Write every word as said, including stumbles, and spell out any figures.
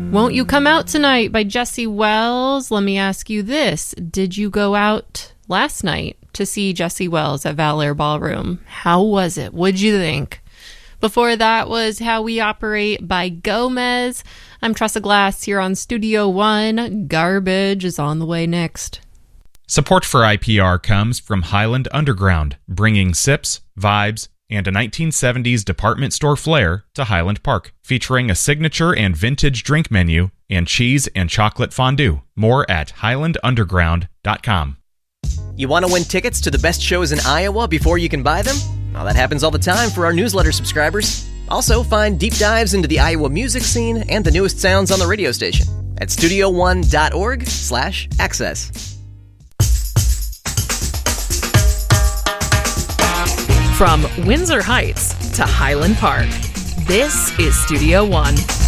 Won't You Come Out Tonight by Jesse Wells. Let me ask you this. Did you go out last night to see Jesse Wells at Valor Ballroom? How was it? What'd you think? Before that was How We Operate by Gomez. I'm Tressa Glass here on Studio One. Garbage is on the way next. Support for I P R comes from Highland Underground, bringing sips, vibes, and a nineteen seventies department store flair to Highland Park, featuring a signature and vintage drink menu and cheese and chocolate fondue. More at highland underground dot com. You want to win tickets to the best shows in Iowa before you can buy them? Well, that happens all the time for our newsletter subscribers. Also, find deep dives into the Iowa music scene and the newest sounds on the radio station at studio one dot org slash access. From Windsor Heights to Highland Park, this is Studio One.